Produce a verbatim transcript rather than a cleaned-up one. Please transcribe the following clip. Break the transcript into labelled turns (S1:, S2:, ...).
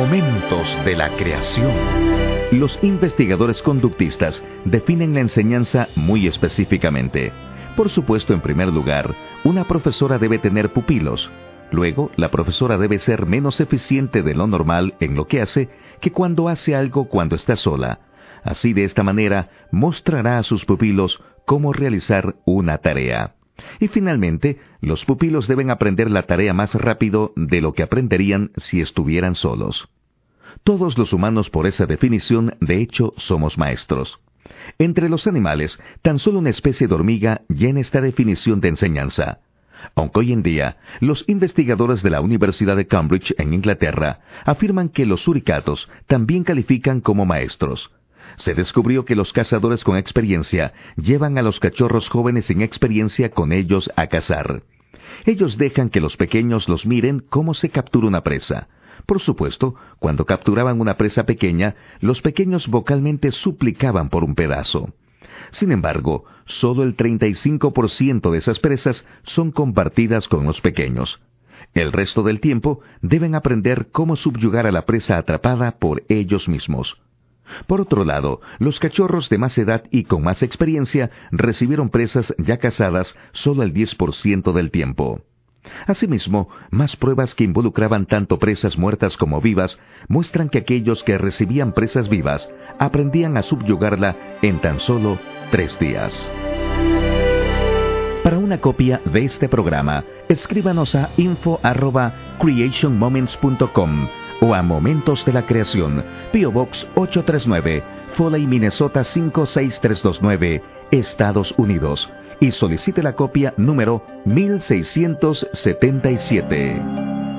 S1: Momentos de la creación. Los investigadores conductistas definen la enseñanza muy específicamente. Por supuesto, en primer lugar, una profesora debe tener pupilos. Luego, la profesora debe ser menos eficiente de lo normal en lo que hace que cuando hace algo cuando está sola. Así, de esta manera, mostrará a sus pupilos cómo realizar una tarea. Y finalmente, los pupilos deben aprender la tarea más rápido de lo que aprenderían si estuvieran solos. Todos los humanos, por esa definición, de hecho, somos maestros. Entre los animales, tan solo una especie de hormiga llena esta definición de enseñanza. Aunque hoy en día, los investigadores de la Universidad de Cambridge, en Inglaterra, afirman que los suricatos también califican como maestros. Se descubrió que los cazadores con experiencia llevan a los cachorros jóvenes sin experiencia con ellos a cazar. Ellos dejan que los pequeños los miren cómo se captura una presa. Por supuesto, cuando capturaban una presa pequeña, los pequeños vocalmente suplicaban por un pedazo. Sin embargo, solo el treinta y cinco por ciento de esas presas son compartidas con los pequeños. El resto del tiempo deben aprender cómo subyugar a la presa atrapada por ellos mismos. Por otro lado, los cachorros de más edad y con más experiencia recibieron presas ya cazadas solo el diez por ciento del tiempo. Asimismo, más pruebas que involucraban tanto presas muertas como vivas muestran que aquellos que recibían presas vivas aprendían a subyugarla en tan solo tres días. Para una copia de este programa, escríbanos a info arroba creation moments punto com o a Momentos de la Creación, P O Box ocho tres nueve, Foley, Minnesota cinco seis tres dos nueve, Estados Unidos, y solicite la copia número mil seiscientos setenta y siete.